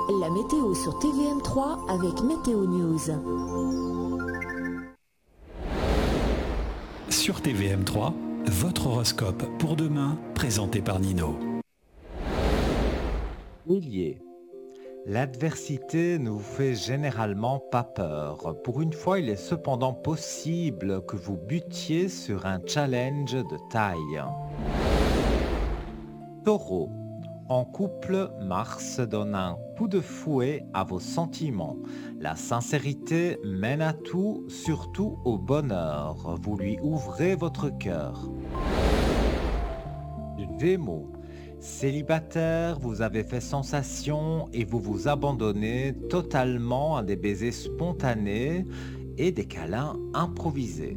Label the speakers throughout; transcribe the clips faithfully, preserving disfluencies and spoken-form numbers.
Speaker 1: La météo sur T V M trois avec Météo News.
Speaker 2: Sur T V M trois, votre horoscope pour demain, présenté par Nino.
Speaker 3: Bélier. L'adversité ne vous fait généralement pas peur. Pour une fois, il est cependant possible que vous butiez sur un challenge de taille. Taureau. En couple, Mars donne un coup de fouet à vos sentiments. La sincérité mène à tout, surtout au bonheur. Vous lui ouvrez votre cœur. Gémeaux. Célibataire, vous avez fait sensation et vous vous abandonnez totalement à des baisers spontanés et des câlins improvisés.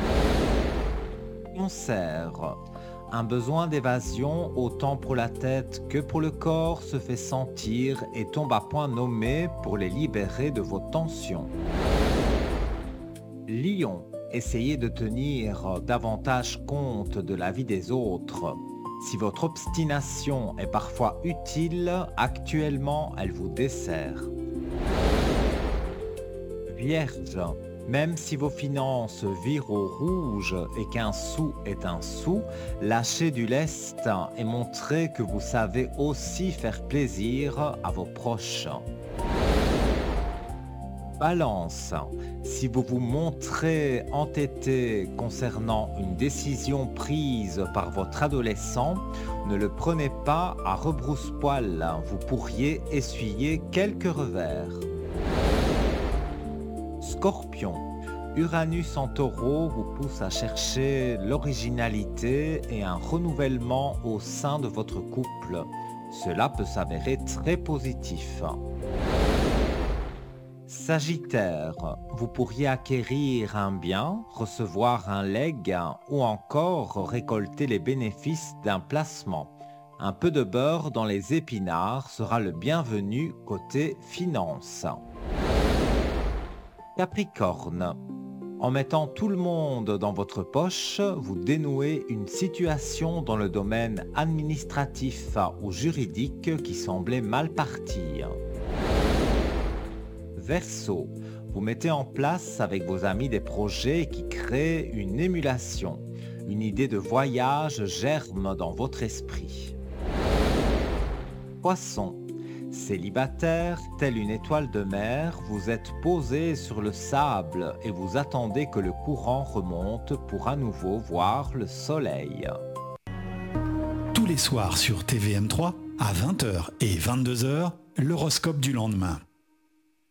Speaker 3: Cancer. Un besoin d'évasion, autant pour la tête que pour le corps, se fait sentir et tombe à point nommé pour les libérer de vos tensions. Lion. Essayez de tenir davantage compte de la vie des autres. Si votre obstination est parfois utile, actuellement, elle vous dessert. Vierge. Même si vos finances virent au rouge et qu'un sou est un sou, lâchez du lest et montrez que vous savez aussi faire plaisir à vos proches. Balance. Si vous vous montrez entêté concernant une décision prise par votre adolescent, ne le prenez pas à rebrousse-poil, vous pourriez essuyer quelques revers. Scorpion. Uranus en taureau vous pousse à chercher l'originalité et un renouvellement au sein de votre couple. Cela peut s'avérer très positif. Sagittaire, vous pourriez acquérir un bien, recevoir un legs ou encore récolter les bénéfices d'un placement. Un peu de beurre dans les épinards sera le bienvenu côté finance. Capricorne, en mettant tout le monde dans votre poche, vous dénouez une situation dans le domaine administratif ou juridique qui semblait mal partie. Verseau, vous mettez en place avec vos amis des projets qui créent une émulation. Une idée de voyage germe dans votre esprit. Poisson, célibataire, telle une étoile de mer, vous êtes posé sur le sable et vous attendez que le courant remonte pour à nouveau voir le soleil.
Speaker 2: Tous les soirs sur T V M trois, à vingt heures et vingt-deux heures, l'horoscope du lendemain.